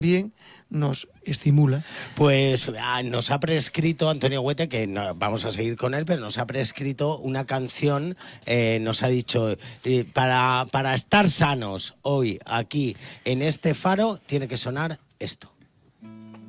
bien nos estimula. Pues nos ha prescrito Antonio Huete, que no, vamos a seguir con él, pero nos ha prescrito una canción, nos ha dicho, para estar sanos hoy aquí en este faro tiene que sonar esto.